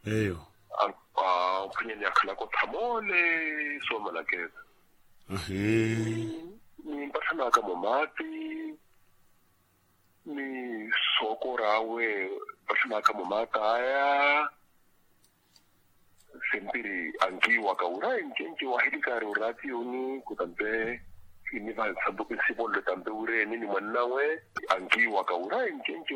eyo opinion yakhala ko thamole so malakeza ni mpathana ka momati ni soko rawe mpathana ka momakaya sempiri angiwa ka ura njenje wa hidikari urati uni kutambe ini va sabu sibollo tambe ure ni mwannawe angiwa ka ura njenje